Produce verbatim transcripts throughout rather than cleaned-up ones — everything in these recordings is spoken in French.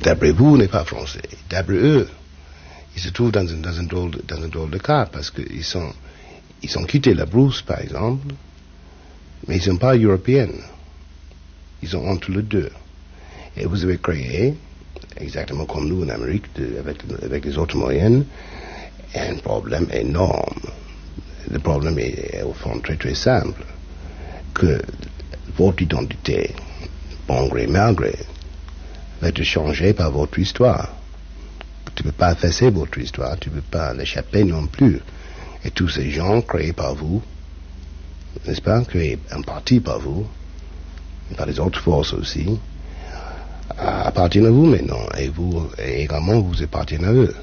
d'après vous, n'est pas français. D'après eux, ils se trouvent dans un, dans un, drôle, de, dans un drôle de cas, parce qu'ils sont, ils ont quitté la brousse, par exemple, mais ils ne sont pas européens. Ils sont entre les deux. Et vous avez créé, exactement comme nous en Amérique, de, avec, avec les autres moyens, un problème énorme. Le problème est au fond très très simple, que votre identité, bon gré mal gré, va être changée par votre histoire. Tu ne peux pas effacer votre histoire, tu ne peux pas l'échapper non plus. Et tous ces gens créés par vous, n'est-ce pas, créés en partie par vous, et par les autres forces aussi, appartiennent à vous maintenant, et vous, et également vous appartenez à eux.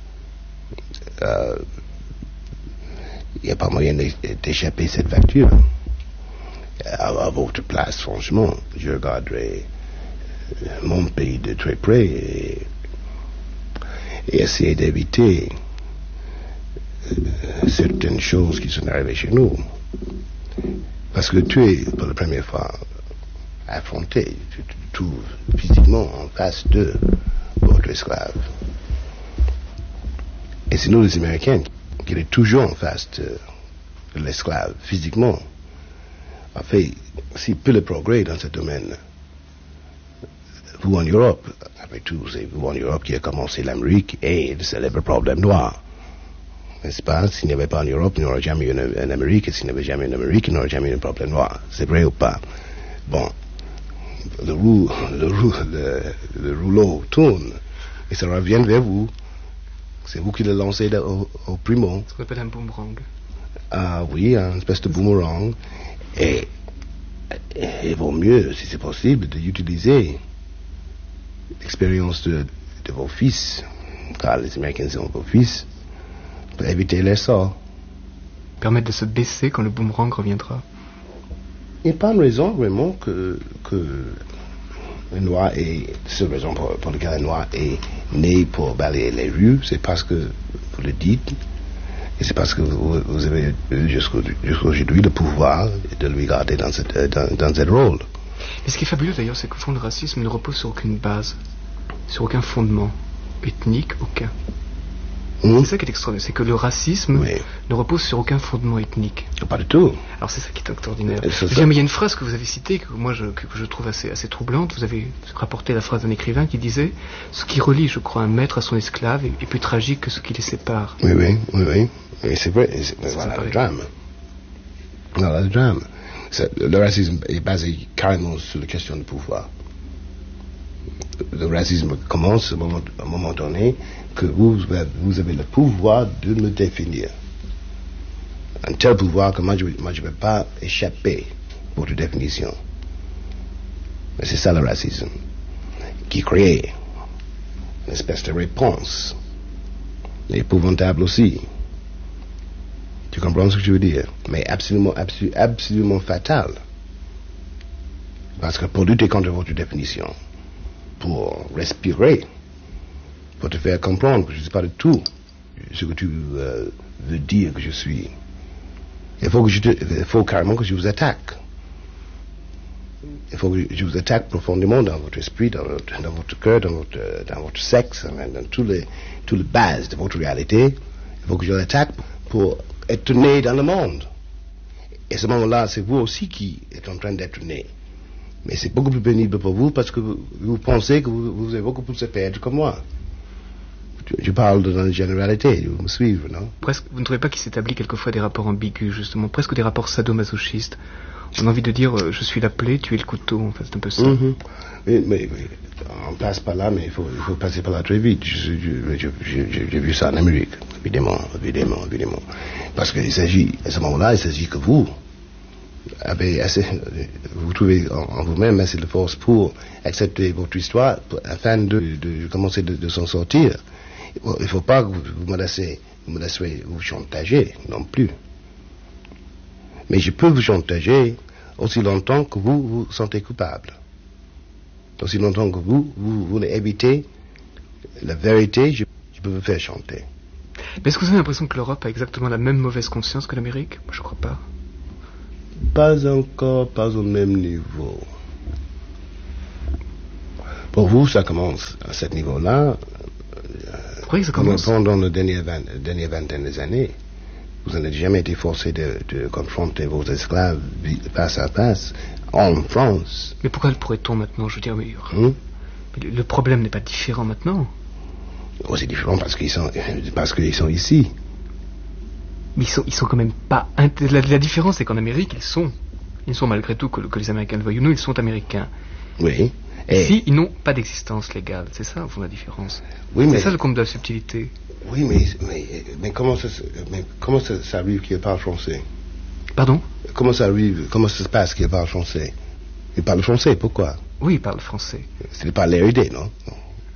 Euh, Il n'y a pas moyen d'échapper cette facture. À, à votre place, franchement, je regarderai mon pays de très près et, et essayer d'éviter euh, certaines choses qui sont arrivées chez nous. Parce que tu es, pour la première fois, affronté, tu te trouves physiquement en face de votre esclave. Et c'est nous les Américains qui est toujours en face de, de l'esclave, physiquement. En fait, si peu de progrès dans ce domaine, vous en Europe, après tout, c'est vous en Europe qui a commencé l'Amérique et le célèbre problème noir. N'est-ce pas? S'il n'y avait pas en Europe, il n'y aurait jamais eu en Amérique, et s'il n'y avait jamais en Amérique, il n'y aurait jamais eu un problème noir. C'est vrai ou pas? Bon, le, rou, le, rou, le, le rouleau tourne, et ça revient vers vous. C'est vous qui l'avez lancé de, au, au primo. Ce qu'on appelle un boomerang. Ah oui, une espèce de boomerang. Et il vaut mieux, si c'est possible, d'utiliser l'expérience de, de vos fils, car les Américains sont vos fils, pour éviter les sorts. Permettre de se baisser quand le boomerang reviendra. Il n'y a pas une raison vraiment que, que le noir est, c'est la raison pour, pour laquelle le noir est né pour balayer les rues, c'est parce que vous le dites, et c'est parce que vous, vous avez eu jusqu'aujourd'hui le pouvoir de lui garder dans, cette, dans, dans ce rôle. Mais ce qui est fabuleux d'ailleurs, c'est qu'au fond, le racisme ne repose sur aucune base, sur aucun fondement ethnique, aucun. Mmh. C'est ça qui est extraordinaire, c'est que le racisme oui. ne repose sur aucun fondement ethnique. Pas du tout. Alors c'est ça qui est extraordinaire. C'est je veux dire, mais il y a une phrase que vous avez citée, que moi je, que je trouve assez, assez troublante. Vous avez rapporté la phrase d'un écrivain qui disait « Ce qui relie, je crois, un maître à son esclave est, est plus tragique que ce qui les sépare. » Oui, oui, oui, oui. Et c'est vrai, et c'est, voilà le drame. Voilà le drame. C'est, le racisme est basé carrément sur la question du pouvoir. Le racisme commence à un moment, à un moment donné que vous, vous avez le pouvoir de me définir. Un tel pouvoir que moi je ne vais pas échapper à votre définition. Mais c'est ça le racisme, qui crée une espèce de réponse, épouvantable aussi. Tu comprends ce que je veux dire? Mais absolument, absolu, absolument fatal. Parce que pour lutter contre votre définition, pour respirer, pour te faire comprendre que je ne sais pas de tout ce que tu euh, veux dire que je suis, il faut, que je te, il faut carrément que je vous attaque. Il faut que je vous attaque profondément dans votre esprit, dans votre, dans votre cœur, dans votre, dans votre sexe, dans toutes les, toutes les bases de votre réalité. Il faut que je l'attaque pour être né dans le monde. Et à ce moment-là, c'est vous aussi qui êtes en train d'être né. Mais c'est beaucoup plus pénible pour vous parce que vous, vous pensez que vous, vous avez beaucoup plus à perdre que moi. Je, je parle dans la généralité, vous me suivez, non? Presque, vous ne trouvez pas qu'il s'établit quelquefois des rapports ambigus, justement, presque des rapports sadomasochistes? On a envie de dire, euh, je suis la plaie, tu es le couteau, en fait, c'est un peu ça. Mm-hmm. mais, mais, mais on passe par là, mais il faut, il faut passer par là très vite. Je, je, je, je, j'ai vu ça en Amérique, évidemment, évidemment, évidemment. Parce qu'il s'agit, à ce moment-là, il s'agit que vous avez assez, vous trouvez en, en vous-même assez de force pour accepter votre histoire, pour, afin de, de, de commencer de, de s'en sortir. Il ne faut pas que vous, vous me laissez, vous me laissez vous chantager non plus. Mais je peux vous chantager aussi longtemps que vous vous sentez coupable. Aussi longtemps que vous, vous voulez éviter la vérité, je, je peux vous faire chanter. Mais est-ce que vous avez l'impression que l'Europe a exactement la même mauvaise conscience que l'Amérique? Moi, je crois pas. Pas encore, pas au même niveau. Pour vous, ça commence à ce niveau-là. Vous croyez que ça commence? Pendant les dernières, vingt, dernières vingtaine d'années, vous n'avez jamais été forcé de, de confronter vos esclaves face à face en France. Mais pourquoi le pourrait-on maintenant? Je veux dire, mais, hum? mais le problème n'est pas différent maintenant. Oh, c'est différent parce qu'ils sont, parce qu'ils sont ici. Mais ils sont, ils sont quand même pas... La, la différence, c'est qu'en Amérique, ils sont... Ils sont malgré tout, que, que les Américains le veuillent ou non, ils sont Américains. Oui. Et ici, ils n'ont pas d'existence légale. C'est ça, au fond, la différence. Oui, mais... C'est ça le compte de la subtilité. Oui, mais, mais, mais comment ça, mais comment ça, ça arrive qu'il parle français? Pardon? Comment ça arrive, comment ça se passe qu'il parle français? Il parle français, pourquoi? Oui, il parle français. C'est pas l'air idée, non? non.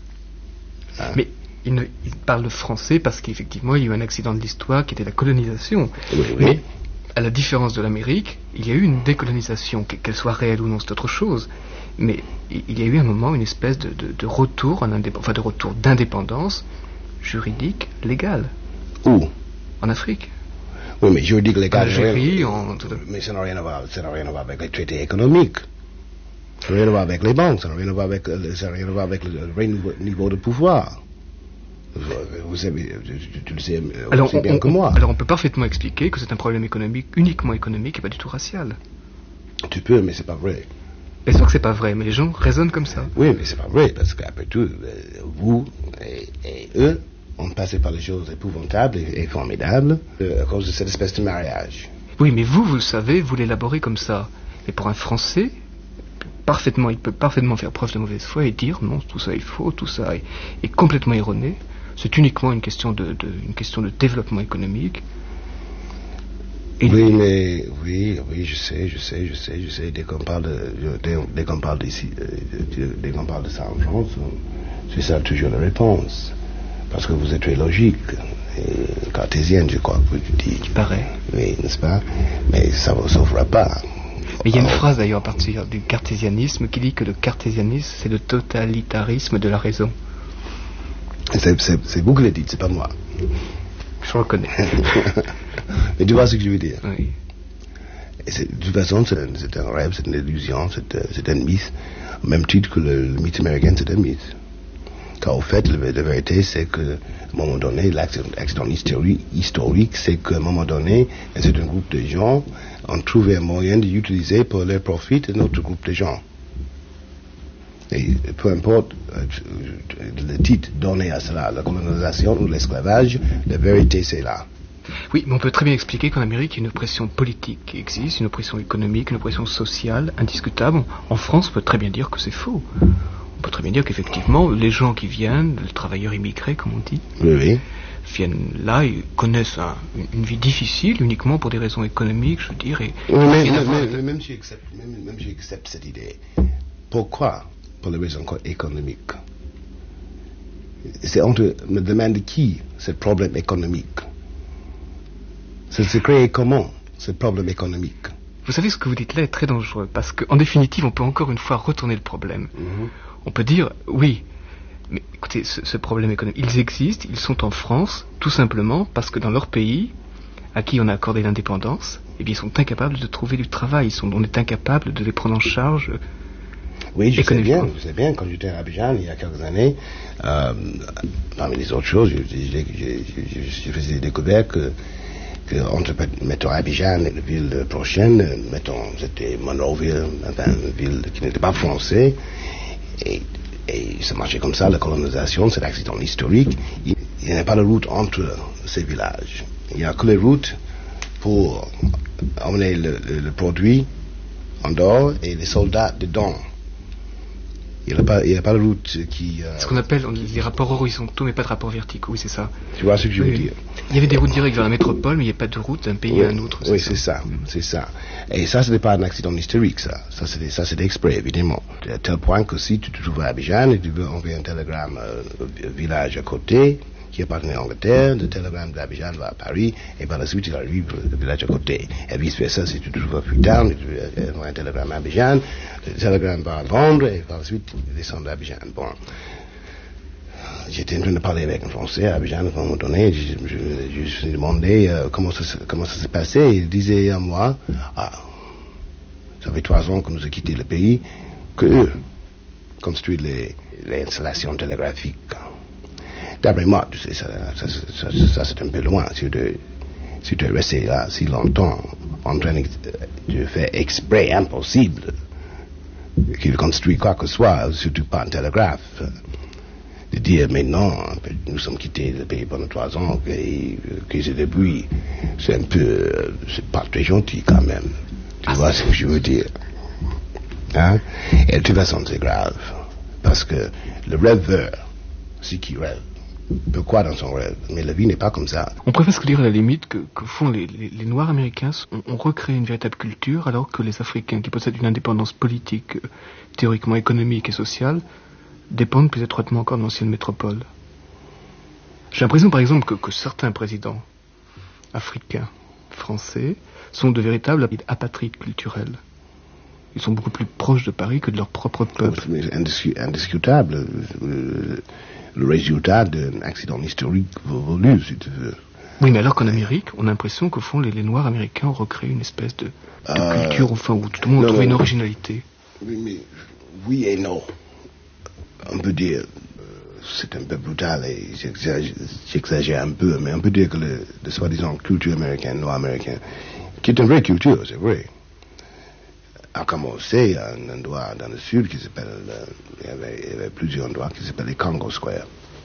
Ah. Mais il, ne, il parle français parce qu'effectivement, il y a eu un accident de l'histoire qui était la colonisation. Oui, oui. Mais, à la différence de l'Amérique, il y a eu une décolonisation, qu'elle soit réelle ou non, c'est autre chose. Mais il y a eu un moment une espèce de, de, de retour, en indép- enfin de retour d'indépendance juridique, légale. Où? En Afrique. Oui, mais juridique, légal. En Algérie, en... Mais ça n'a rien à voir, ça n'a rien à voir avec les traités économiques. Ça n'a rien à voir avec les banques, ça n'a rien à voir avec, ça n'a rien à voir avec le, le niveau de pouvoir. Vous savez, tu, tu le sais alors, aussi on, bien on, que moi. Alors on peut parfaitement expliquer que c'est un problème économique, uniquement économique et pas du tout racial. Tu peux, mais c'est pas vrai. Bien sûr que c'est pas vrai, mais les gens raisonnent comme ça. Oui, mais c'est pas vrai, parce qu'après tout, vous et, et eux ont passé par des choses épouvantables et, et formidables euh, à cause de cette espèce de mariage. Oui, mais vous, vous le savez, vous l'élaborez comme ça. Mais pour un Français, parfaitement, il peut parfaitement faire preuve de mauvaise foi et dire non, tout ça est faux, tout ça est, est complètement erroné. C'est uniquement une question de, de, une question de développement économique. Et oui, mais oui, oui, je sais, je sais, je sais, je sais. Dès qu'on parle de, dès, dès qu'on parle d'ici, dès qu'on parle de ça en France, c'est ça toujours la réponse, parce que vous êtes très logique, et cartésienne, je crois que tu dis. Il paraît. Oui, n'est-ce pas? Mais ça ne vous sauvera pas. Mais il y a une Alors, phrase d'ailleurs à partir du cartésianisme qui dit que le cartésianisme, c'est le totalitarisme de la raison. C'est, c'est, c'est vous qui le dites, c'est pas moi. Je reconnais. Mais tu vois ce que je veux dire? Oui. Et c'est, de toute façon, c'est, c'est un rêve, c'est une illusion, c'est, c'est un mythe. Au même titre que le, le mythe américain, c'est un mythe. Car au fait, le, la vérité, c'est qu'à un moment donné, l'accident historique, historique, c'est qu'à un moment donné, un certain groupe de gens ont trouvé un moyen d'utiliser pour leur profit un autre groupe de gens. Et peu importe euh, le titre donné à cela, la colonisation ou l'esclavage, la vérité c'est là. Oui, mais on peut très bien expliquer qu'en Amérique, il y a une oppression politique qui existe, une oppression économique, une oppression sociale, indiscutable. En France, on peut très bien dire que c'est faux. On peut très bien dire qu'effectivement, les gens qui viennent, les travailleurs immigrés, comme on dit, oui, oui. viennent là et connaissent un, une, une vie difficile uniquement pour des raisons économiques, je veux dire. Et oui, mais, mais, mais, mais même si j'accepte, même, même si j'accepte cette idée, pourquoi? Pour les raisons économiques. C'est on te me demande qui ce problème économique. Ça s'est créé comment ce problème économique? Vous savez, ce que vous dites là est très dangereux parce qu'en définitive, on peut encore une fois retourner le problème. Mm-hmm. On peut dire oui, mais écoutez, ce, ce problème économique, ils existent, ils sont en France, tout simplement parce que dans leur pays, à qui on a accordé l'indépendance, eh bien, ils sont incapables de trouver du travail. Ils sont, on est incapable de les prendre en charge. Oui, je sais bien, je sais bien, quand j'étais à Abidjan il y a quelques années, euh, parmi les autres choses, je, je, je, je faisais découvrir que, que entre, mettons, Abidjan et la ville prochaine, mettons, c'était Monroville, enfin, une ville qui n'était pas française, et, et ça marchait comme ça, la colonisation, c'est l'accident historique, il, il n'y a pas de route entre ces villages, il n'y a que les routes pour emmener le, le, le produit en dehors et les soldats dedans. Il n'y a, a pas de route qui... Euh... Ce qu'on appelle les rapports horizontaux, mais pas de rapports verticaux, oui, c'est ça. Tu vois ce que je veux oui. dire? Il y avait des routes directes vers la métropole, mais il n'y a pas de route d'un pays oui. à un autre. C'est oui, ça. c'est ça, c'est ça. Et ça, ce n'est pas un accident historique, ça. Ça, c'est, ça, c'est exprès, évidemment. À tel point que si tu te trouves à Abidjan et tu veux envoyer un télégramme euh, au village à côté, qui appartenait à l'Angleterre, le télégramme d'Abidjan va à Paris, et par la suite il arrive au village à côté. Et vice-versa, si tu te trouves à Freetown, tu veux envoyer un télégramme à Abidjan, le télégramme va à Londres, et par la suite il descend d'Abidjan. Bon. J'étais en train de parler avec un Français à Abidjan à un moment donné, je, je, je me suis demandé euh, comment, ça, comment ça s'est passé, il disait à moi, ah, ça fait trois ans que nous avons quitté le pays, que eux, construit les, les installations télégraphiques. D'après moi, tu sais, ça, ça, ça, ça, ça c'est un peu loin. Si tu, si tu es resté là si longtemps en train de, de faire exprès impossible qu'il construise quoi que ce soit, surtout pas un télégraphe, de dire maintenant, nous sommes quittés le pays pendant trois ans, et que c'est depuis, c'est un peu, c'est pas très gentil quand même. Tu ah, vois ce que je veux dire? Hein? Et de toute façon, c'est grave. Parce que le rêveur, c'est qui rêve, peut quoi dans son rêve, mais la vie n'est pas comme ça. On préfère se dire à la limite que, que font les, les, les Noirs américains ont, ont recréé une véritable culture, alors que les Africains qui possèdent une indépendance politique, euh, théoriquement économique et sociale, dépendent plus étroitement encore de l'ancienne métropole. J'ai l'impression par exemple que, que certains présidents africains, français, sont de véritables apatrides culturels. Ils sont beaucoup plus proches de Paris que de leur propre peuple. C'est indiscu- indiscutable. Le, le résultat d'un accident historique voulu, si tu veux. Oui, mais alors qu'en Amérique, on a l'impression qu'au fond, les, les Noirs américains ont recréé une espèce de, de euh, culture, enfin, où tout le monde a trouvé une originalité. Oui, mais, oui et non. On peut dire, c'est un peu brutal et j'exagère, j'exagère un peu, mais on peut dire que le, le soi-disant culture américaine, noire américaine, qui est une vraie culture, c'est vrai, a commencé à un endroit dans le sud qui s'appelle, euh, il, y avait, il y avait plusieurs endroits qui s'appellent les Congo Square.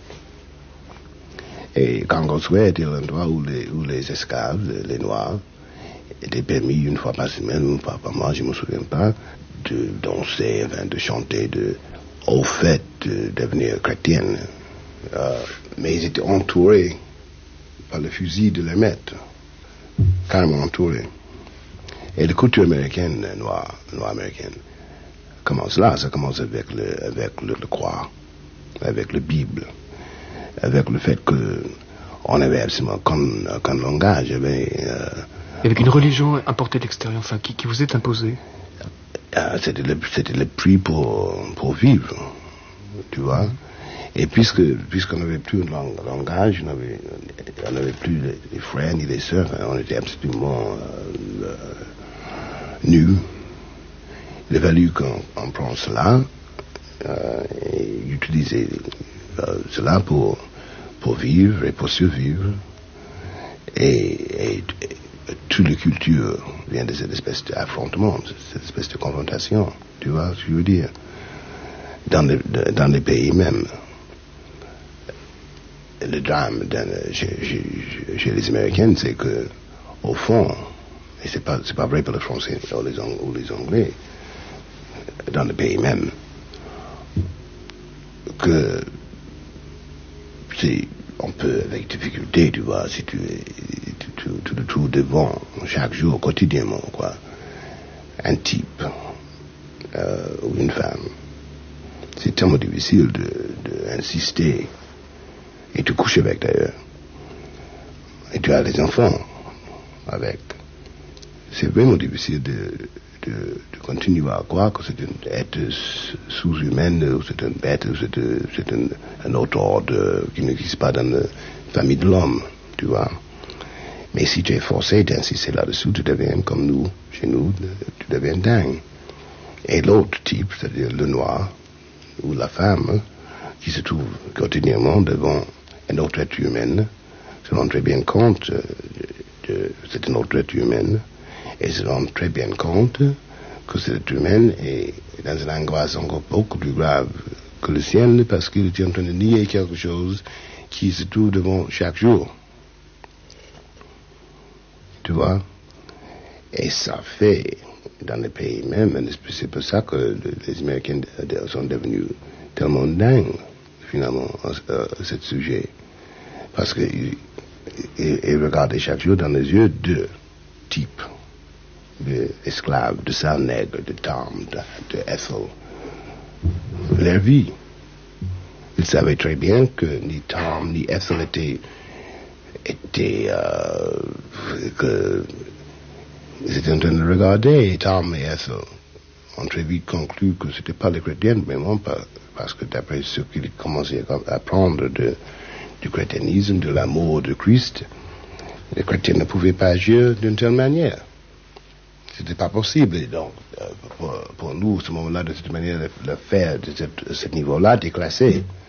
Et Congo Square était l'endroit où les, où les esclaves, les, les Noirs, étaient permis une fois par semaine, une fois par mois, je ne me souviens pas, de danser, enfin, de chanter, de, au fait de devenir chrétienne. Euh, mais ils étaient entourés par le fusil de leur maître, carrément entourés. Et la culture américaine, noire, noire américaine, commence là, ça commence avec le, avec le, le croix, avec la Bible, avec le fait que on avait absolument qu'un, qu'un langage, avait, euh, avec une religion importée de l'extérieur, enfin, qui, qui vous est imposée. Euh, c'était le, c'était le prix pour, pour vivre, tu vois. Mm. Et puisque, puisqu'on n'avait plus un lang, langage, on n'avait on n'avait plus les, les frères ni les sœurs, on était absolument euh, euh, nus. Il a fallu qu'on on prenne cela euh, et utiliser euh, cela pour, pour vivre et pour survivre. Et, et, et toute la culture vient de cette espèce d'affrontement, cette espèce de confrontation, tu vois ce que je veux dire, dans les, dans les pays même. Le drame dans, chez, chez, chez les Américains, c'est que, au fond, et c'est pas, c'est pas vrai pour les Français ou les, ou les Anglais, dans le pays même, que c'est, on peut, avec difficulté, tu vois, si tu es, tu, tu, tu le trouves devant, chaque jour, quotidiennement, quoi, un type, euh, ou une femme, c'est tellement difficile de, de insister, et tu couches avec d'ailleurs, et tu as des enfants avec. C'est vraiment difficile de, de, de continuer à croire que c'est une être sous-humaine, ou c'est une bête, ou c'est, c'est un, un autre ordre qui n'existe pas dans la famille de l'homme, tu vois. Mais si tu es forcé d'insister là-dessus, tu deviens comme nous, chez nous, tu deviens dingue. Et l'autre type, c'est-à-dire le noir, ou la femme, qui se trouve quotidiennement devant un autre être humain, se rend très bien compte de, de c'est un autre être humain, et se rend très bien compte que cet être humain est dans une angoisse encore beaucoup plus grave que le sien, parce qu'il est en train de nier quelque chose qui se trouve devant chaque jour. Tu vois? Et ça fait, dans les pays même, c'est pour ça que les Américains sont devenus tellement dingues, finalement, à, à ce sujet. Parce qu'ils ils regardaient chaque jour dans les yeux deux types d'esclaves, de sales nègres, de Tom, de, de Ethel. Leur vie. Ils savaient très bien que ni Tom ni Ethel étaient, étaient euh, que ils étaient en train de regarder, et Tom et Ethel ont très vite conclu que c'était pas les chrétiens, mais non pas, parce que d'après ce qu'ils commençaient à apprendre de, du chrétienisme, de l'amour de Christ, les chrétiens ne pouvaient pas agir d'une telle manière. c'était pas possible. Et donc, euh, pour, pour nous, ce moment-là, de cette manière, de le faire de cette, ce niveau-là, déclassé,